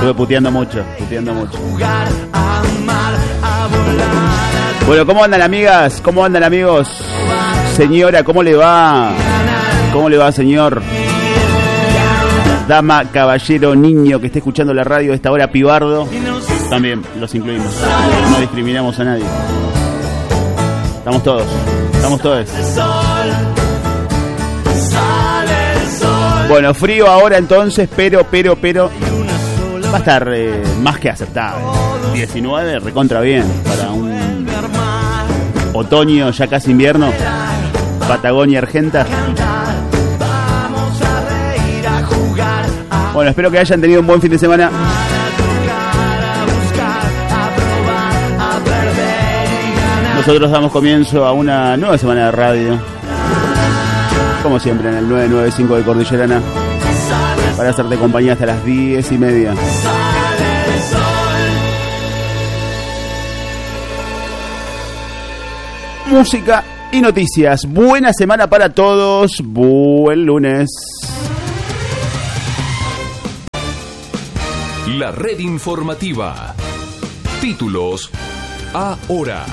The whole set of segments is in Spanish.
Estuve puteando mucho. Bueno, ¿cómo andan, amigas? ¿Cómo andan, amigos? Señora, ¿cómo le va? ¿Cómo le va, señor? Dama, caballero, niño que esté escuchando la radio a esta hora, pibardo. También los incluimos. No discriminamos a nadie. Estamos todos. Bueno, frío ahora entonces, pero va a estar más que aceptable. 19, recontra bien. Para un otoño, ya casi invierno. Patagonia Argenta. Bueno, espero que hayan tenido un buen fin de semana. Nosotros damos comienzo a una nueva semana de radio, como siempre en el 995 de Cordillerana, para hacerte compañía hasta las 10:30. Música y noticias. Buena semana para todos. Buen lunes. La red informativa. Títulos ahora.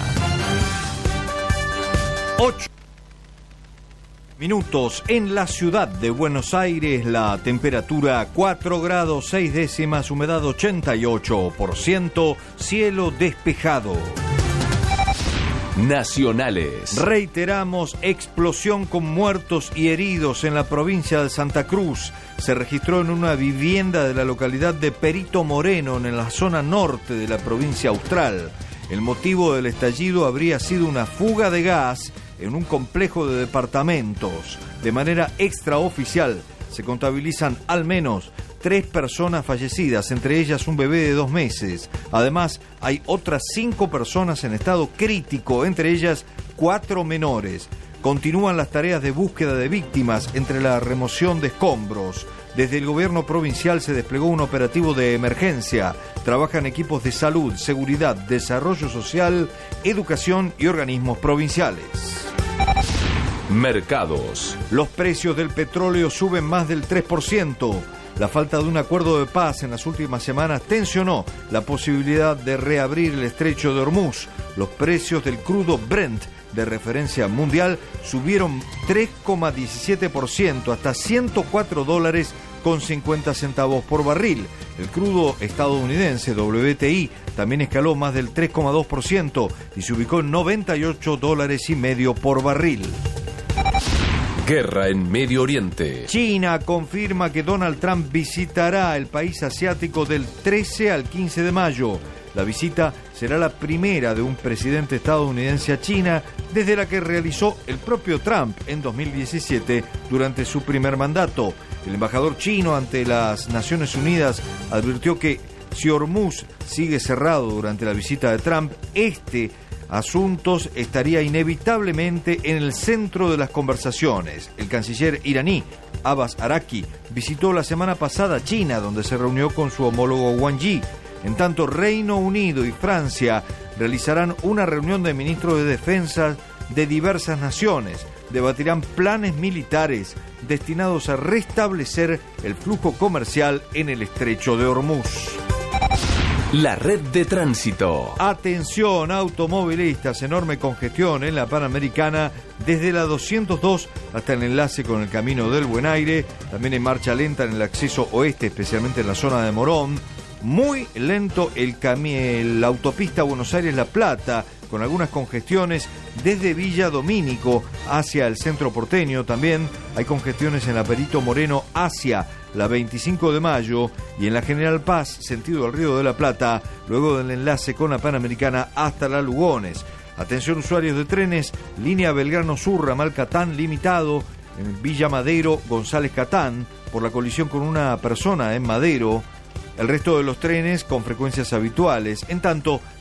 8 minutos en la ciudad de Buenos Aires, la temperatura 4 grados 6 décimas, humedad 88%, cielo despejado. Nacionales. Reiteramos, explosión con muertos y heridos en la provincia de Santa Cruz. Se registró en una vivienda de la localidad de Perito Moreno, en la zona norte de la provincia austral. El motivo del estallido habría sido una fuga de gas en un complejo de departamentos. De manera extraoficial se contabilizan al menos 3 personas fallecidas, entre ellas un bebé de 2 meses. Además, hay otras 5 personas en estado crítico, entre ellas 4 menores. Continúan las tareas de búsqueda de víctimas entre la remoción de escombros. Desde el gobierno provincial se desplegó un operativo de emergencia. Trabajan equipos de salud, seguridad, desarrollo social, educación y organismos provinciales. Mercados. Los precios del petróleo suben más del 3%. La falta de un acuerdo de paz en las últimas semanas tensionó la posibilidad de reabrir el estrecho de Hormuz. Los precios del crudo Brent, de referencia mundial, subieron 3,17% hasta $104.50 por barril. El crudo estadounidense WTI también escaló más del 3,2% y se ubicó en $98.50 por barril. Guerra en Medio Oriente. China confirma que Donald Trump visitará el país asiático del 13 al 15 de mayo. La visita será la primera de un presidente estadounidense a China desde la que realizó el propio Trump en 2017 durante su primer mandato. El embajador chino ante las Naciones Unidas advirtió que si Hormuz sigue cerrado durante la visita de Trump, asuntos estaría inevitablemente en el centro de las conversaciones. El canciller iraní Abbas Araqui visitó la semana pasada China, donde se reunió con su homólogo Wang Yi. En tanto, Reino Unido y Francia realizarán una reunión de ministros de defensa de diversas naciones. Debatirán planes militares destinados a restablecer el flujo comercial en el estrecho de Hormuz. La red de tránsito. Atención, automovilistas, enorme congestión en la Panamericana desde la 202 hasta el enlace con el Camino del Buen Aire. También hay marcha lenta en el acceso oeste, especialmente en la zona de Morón. Muy lento la autopista Buenos Aires-La Plata, con algunas congestiones desde Villa Domínico hacia el centro porteño. También hay congestiones en la Perito Moreno hacia la 25 de mayo y en la General Paz, sentido al Río de la Plata, luego del enlace con la Panamericana hasta la Lugones. Atención, usuarios de trenes, línea Belgrano Sur, ramal Catán limitado, en Villa Madero, González Catán, por la colisión con una persona en Madero. El resto de los trenes con frecuencias habituales. En tanto,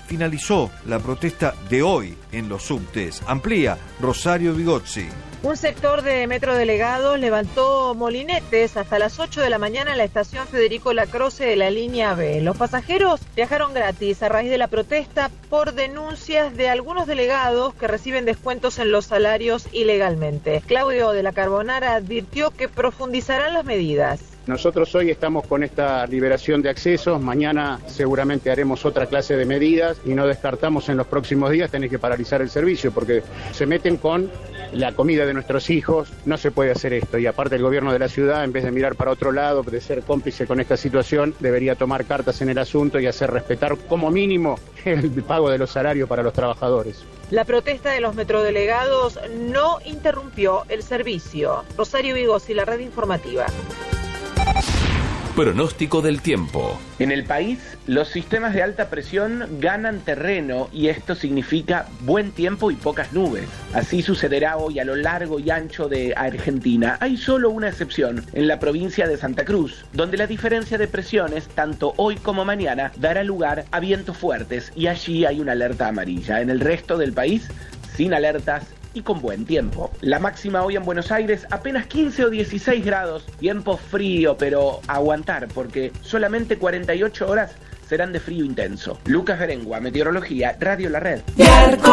finalizó la protesta de hoy en los subtes. Amplía Rosario Vigozzi. Un sector de Metro Delegados levantó molinetes hasta las 8 de la mañana en la estación Federico Lacroce de la línea B. Los pasajeros viajaron gratis a raíz de la protesta por denuncias de algunos delegados que reciben descuentos en los salarios ilegalmente. Claudio de la Carbonara advirtió que profundizarán las medidas. Nosotros hoy estamos con esta liberación de accesos, mañana seguramente haremos otra clase de medidas y no descartamos en los próximos días tener que paralizar el servicio porque se meten con la comida de nuestros hijos, no se puede hacer esto y aparte el gobierno de la ciudad en vez de mirar para otro lado, de ser cómplice con esta situación, debería tomar cartas en el asunto y hacer respetar como mínimo el pago de los salarios para los trabajadores. La protesta de los metrodelegados no interrumpió el servicio. Rosario Vigozzi, la red informativa. Pronóstico del tiempo. En el país, los sistemas de alta presión ganan terreno y esto significa buen tiempo y pocas nubes. Así sucederá hoy a lo largo y ancho de Argentina. Hay solo una excepción, en la provincia de Santa Cruz, donde la diferencia de presiones, tanto hoy como mañana, dará lugar a vientos fuertes y allí hay una alerta amarilla. En el resto del país, sin alertas y con buen tiempo. La máxima hoy en Buenos Aires apenas 15 o 16 grados, tiempo frío, pero aguantar porque solamente 48 horas serán de frío intenso. Lucas Berengua, Meteorología, Radio La Red.